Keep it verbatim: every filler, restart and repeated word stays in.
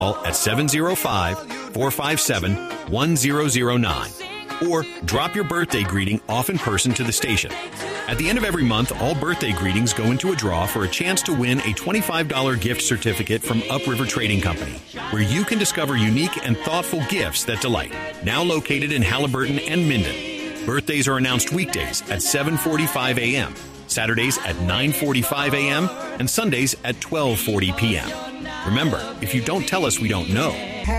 at seven oh five, four five seven, one zero zero nine or drop your birthday greeting off in person to the station. At the end of every month, all birthday greetings go into a draw for a chance to win a twenty-five dollars gift certificate from Upriver Trading Company, where you can discover unique and thoughtful gifts that delight. Now located in Halliburton and Minden. Birthdays are announced weekdays at seven forty-five a.m., Saturdays at nine forty-five a.m., and Sundays at twelve forty p.m. Remember, if you don't tell us, we don't know.